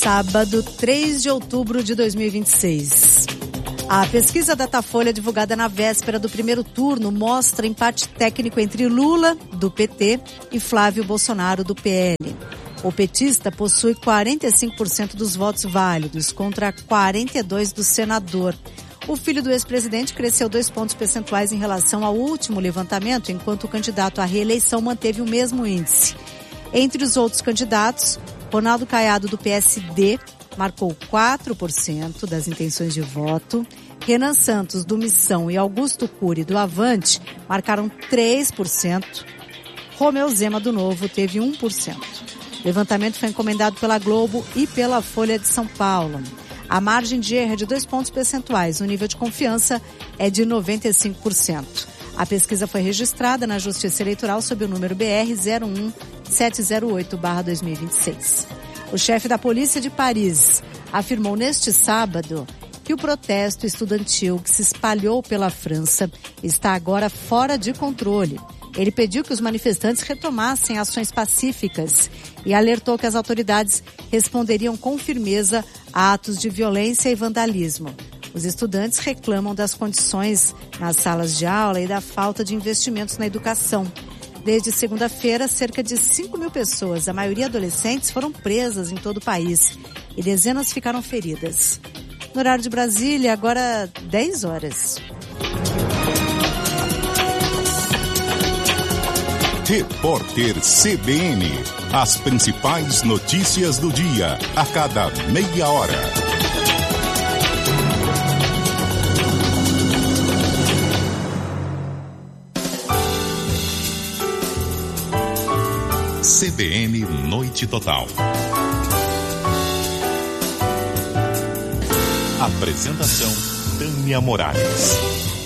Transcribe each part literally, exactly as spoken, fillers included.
sábado, três de outubro de dois mil e vinte e seis. A pesquisa Datafolha, divulgada na véspera do primeiro turno, mostra empate técnico entre Lula, do P T, e Flávio Bolsonaro, do P L. O petista possui quarenta e cinco por cento dos votos válidos, contra quarenta e dois por cento do senador. O filho do ex-presidente cresceu dois pontos percentuais em relação ao último levantamento, enquanto o candidato à reeleição manteve o mesmo índice. Entre os outros candidatos, Ronaldo Caiado, do P S D, marcou quatro por cento das intenções de voto. Renan Santos, do Missão, e Augusto Cury, do Avante, marcaram três por cento. Romeu Zema, do Novo, teve um por cento. O levantamento foi encomendado pela Globo e pela Folha de São Paulo. A margem de erro é de dois pontos percentuais. O nível de confiança é de noventa e cinco por cento. A pesquisa foi registrada na Justiça Eleitoral sob o número B R zero um sete zero oito barra dois mil e vinte e seis. O chefe da Polícia de Paris afirmou neste sábado que o protesto estudantil que se espalhou pela França está agora fora de controle. Ele pediu que os manifestantes retomassem ações pacíficas e alertou que as autoridades responderiam com firmeza a atos de violência e vandalismo. Os estudantes reclamam das condições nas salas de aula e da falta de investimentos na educação. Desde segunda-feira, cerca de cinco mil pessoas, a maioria adolescentes, foram presas em todo o país e dezenas ficaram feridas. No horário de Brasília, agora dez horas. Repórter C B N. As principais notícias do dia, a cada meia hora. C B N Noite Total. Apresentação Tânia Moraes.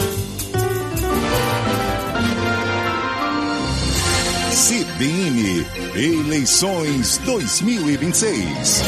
C B N Eleições dois mil e vinte e seis.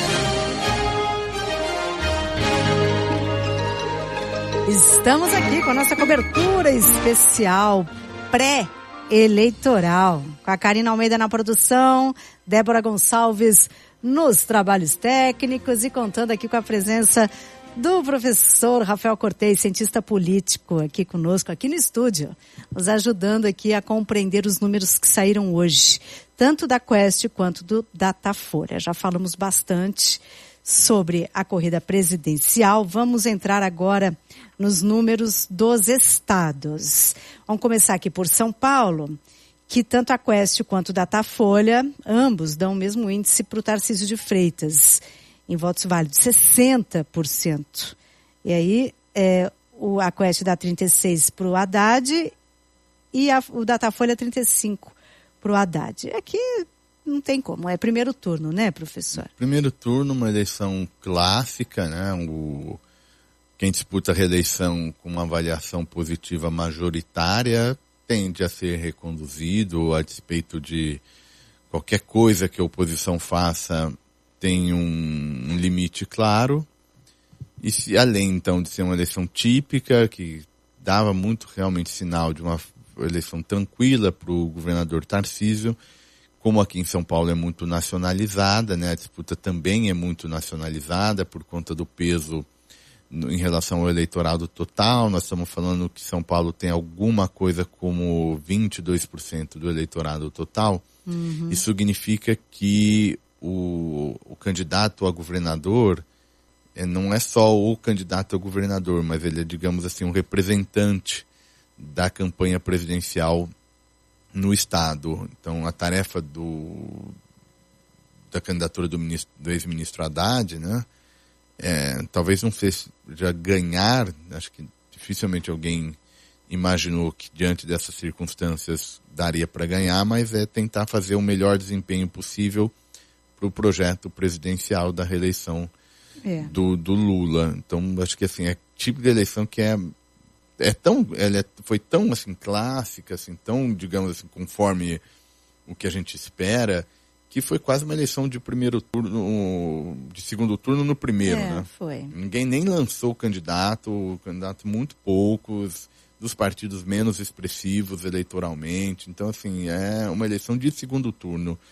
Estamos aqui com a nossa cobertura especial pré eleitoral, com a Karina Almeida na produção, Débora Gonçalves nos trabalhos técnicos e contando aqui com a presença do professor Rafael Cortez, cientista político, aqui conosco, aqui no estúdio, nos ajudando aqui a compreender os números que saíram hoje, tanto da Quest quanto do Datafolha. Já falamos bastante sobre a corrida presidencial. Vamos entrar agora nos números dos estados. Vamos começar aqui por São Paulo, que tanto a Quest quanto o Datafolha, ambos dão o mesmo índice para o Tarcísio de Freitas, em votos válidos, sessenta por cento. E aí, é, o, a Quest dá trinta e seis para o Haddad e a, o Datafolha trinta e cinco para o Haddad. Aqui não tem como, é primeiro turno, né, professor? Primeiro turno, uma eleição clássica, né? O, quem disputa a reeleição com uma avaliação positiva majoritária tende a ser reconduzido a despeito de qualquer coisa que a oposição faça, tem um, um limite claro. E se, além, então, de ser uma eleição típica, que dava muito realmente sinal de uma eleição tranquila para o governador Tarcísio, como aqui em São Paulo é muito nacionalizada, né? A disputa também é muito nacionalizada por conta do peso no, em relação ao eleitorado total. Nós estamos falando que São Paulo tem alguma coisa como vinte e dois por cento do eleitorado total. Uhum. Isso significa que o, o candidato a governador é, não é só o candidato a governador, mas ele é, digamos assim, um representante da campanha presidencial no Estado. Então, a tarefa do, da candidatura do, ministro, do ex-ministro Haddad, né, é, talvez não seja ganhar, acho que dificilmente alguém imaginou que diante dessas circunstâncias daria para ganhar, mas é tentar fazer o melhor desempenho possível para o projeto presidencial da reeleição é. do, do Lula. Então, acho que assim, é tipo de eleição que é É tão, ela é, foi tão assim clássica, assim, tão, digamos assim, conforme o que a gente espera, que foi quase uma eleição de primeiro turno, de segundo turno no primeiro, é, né? Foi. Ninguém nem lançou o candidato, o candidato muito poucos, dos partidos menos expressivos eleitoralmente. Então, assim, é uma eleição de segundo turno.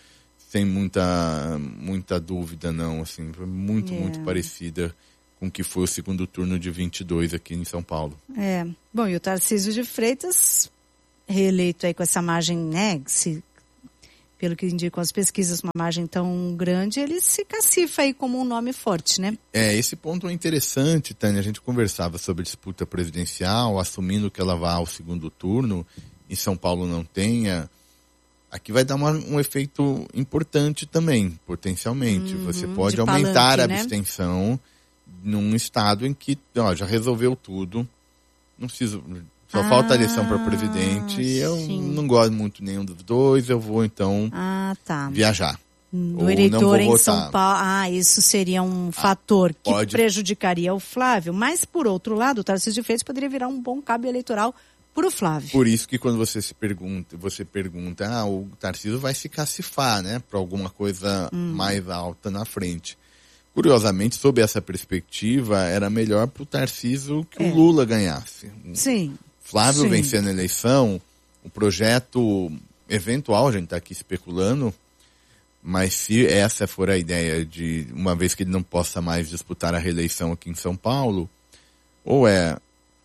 sem muita, muita dúvida, não. Assim, foi muito, é. muito parecida com o que foi o segundo turno de vinte e dois aqui em São Paulo. É. Bom, e o Tarcísio de Freitas, reeleito aí com essa margem, né, se, pelo que indicam as pesquisas, uma margem tão grande, ele se cacifa aí como um nome forte, né? É, esse ponto é interessante, Tânia. A gente conversava sobre disputa presidencial, assumindo que ela vá ao segundo turno, em São Paulo não tenha. Aqui vai dar uma, um efeito importante também, potencialmente. Uhum, você pode aumentar palanque, a abstenção, né? Num estado em que ó, já resolveu tudo. Não preciso, só ah, falta a eleição para presidente. Sim. Eu não gosto muito nenhum dos dois, eu vou então ah, tá. viajar. Do eleitor em São Paulo. Ah, isso seria um ah, fator que pode... prejudicaria o Flávio. Mas, por outro lado, o Tarcísio de Freitas poderia virar um bom cabo eleitoral para o Flávio. Por isso que quando você se pergunta, você pergunta, ah, o Tarcísio vai se cacifar, né, para alguma coisa hum. mais alta na frente. Curiosamente, sob essa perspectiva, era melhor para o Tarcísio que é. o Lula ganhasse. Sim. Flávio Sim. vencendo a eleição, o projeto eventual, a gente está aqui especulando, mas se essa for a ideia de, uma vez que ele não possa mais disputar a reeleição aqui em São Paulo, ou é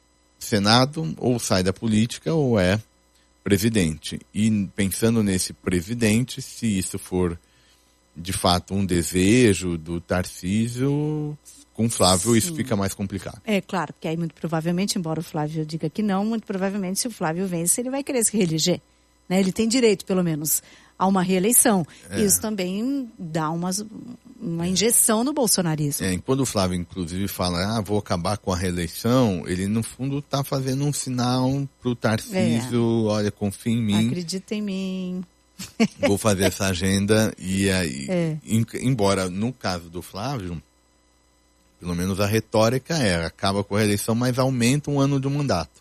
Senado, ou sai da política, ou é presidente. E pensando nesse presidente, se isso for de fato um desejo do Tarcísio, com Flávio Sim. isso fica mais complicado. É claro, porque aí muito provavelmente, embora o Flávio diga que não, muito provavelmente se o Flávio vence, ele vai querer se reeleger. Né? Ele tem direito, pelo menos, a uma reeleição. É. Isso também dá umas, uma injeção no bolsonarismo. É, quando o Flávio, inclusive, fala, ah, vou acabar com a reeleição, ele, no fundo, está fazendo um sinal para o Tarcísio, é. olha, confia em mim. Acredita em mim. Vou fazer essa agenda e aí, é. em, embora no caso do Flávio, pelo menos a retórica é, acaba com a reeleição, mas aumenta um ano de mandato.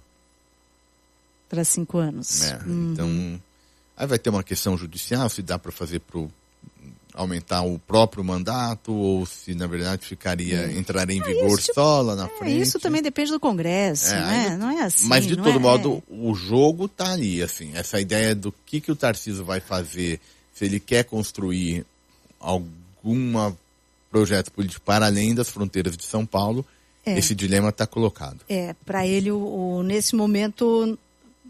Para cinco anos. É, uhum. Então, aí vai ter uma questão judicial, se dá para fazer pro aumentar o próprio mandato ou se na verdade ficaria, é. entraria em vigor ah, só lá na é, frente. Isso também depende do Congresso, é, né? Ainda, não é assim. Mas de todo é, modo, é. o jogo tá ali, assim, essa ideia do que, que o Tarcísio vai fazer, se ele quer construir algum projeto político para além das fronteiras de São Paulo, é. esse dilema está colocado. É, para ele, o, o, nesse momento...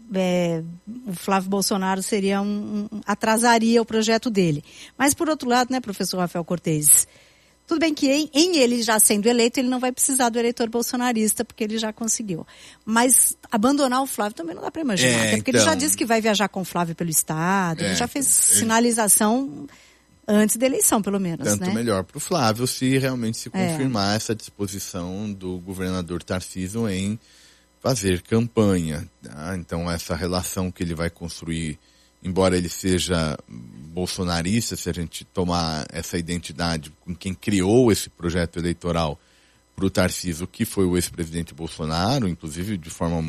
É, o Flávio Bolsonaro seria um, um, atrasaria o projeto dele. Mas por outro lado, né, professor Rafael Cortez, tudo bem que em, em ele já sendo eleito, ele não vai precisar do eleitor bolsonarista, porque ele já conseguiu. Mas abandonar o Flávio também não dá para imaginar, é, até porque então... ele já disse que vai viajar com o Flávio pelo estado, é, ele já fez ele... sinalização antes da eleição, pelo menos. Tanto né? melhor para o Flávio se realmente se confirmar é. essa disposição do governador Tarcísio em fazer campanha. Tá? Então essa relação que ele vai construir, embora ele seja bolsonarista, se a gente tomar essa identidade com quem criou esse projeto eleitoral para o Tarcísio, que foi o ex-presidente Bolsonaro, inclusive de forma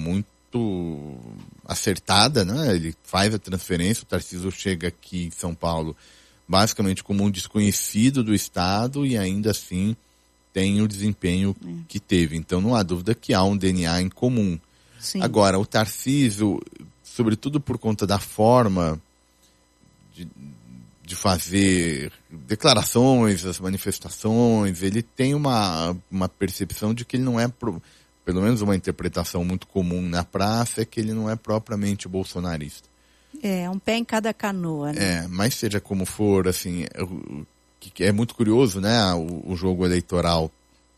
muito acertada, né? Ele faz a transferência, o Tarcísio chega aqui em São Paulo basicamente como um desconhecido do Estado e ainda assim tem o desempenho é. que teve. Então não há dúvida que há um D N A em comum. Sim. Agora, o Tarcísio, sobretudo por conta da forma de, de fazer declarações, as manifestações, ele tem uma, uma percepção de que ele não é, pro, pelo menos uma interpretação muito comum na praça, é que ele não é propriamente bolsonarista. É, um pé em cada canoa, né? É, mas seja como for, assim... Eu, que é muito curioso, né, o, o jogo eleitoral,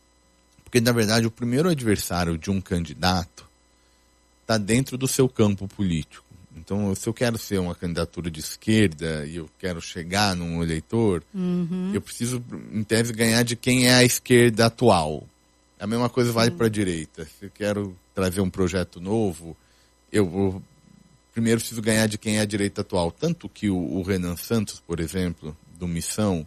porque na verdade o primeiro adversário de um candidato está dentro do seu campo político. Então, se eu quero ser uma candidatura de esquerda e eu quero chegar num eleitor, uhum. eu preciso, em tese, ganhar de quem é a esquerda atual. A mesma coisa vale para a direita. Se eu quero trazer um projeto novo, eu vou, primeiro preciso ganhar de quem é a direita atual. Tanto que o, o Renan Santos, por exemplo, do Missão,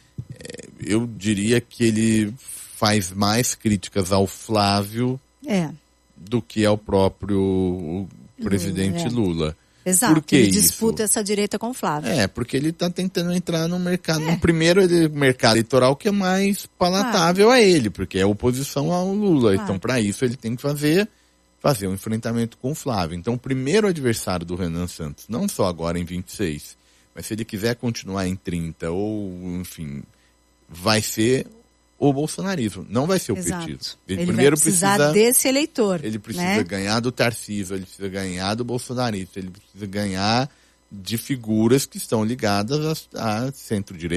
eu diria que ele faz mais críticas ao Flávio é. do que ao próprio presidente é. Lula. Exato, Por que ele isso? disputa essa direita com o Flávio. É, porque ele está tentando entrar no mercado, é. no primeiro mercado eleitoral que é mais palatável claro. a ele, porque é oposição ao Lula. Claro. Então, para isso, ele tem que fazer, fazer um enfrentamento com o Flávio. Então, o primeiro adversário do Renan Santos, não só agora em vinte e seis, Mas se ele quiser continuar em trinta ou, enfim, vai ser o bolsonarismo, não vai ser o Exato. petismo. Ele, ele primeiro vai precisar precisa, desse eleitor. Ele precisa né? ganhar do Tarcísio, ele precisa ganhar do bolsonarista, ele precisa ganhar de figuras que estão ligadas a, a centro-direita.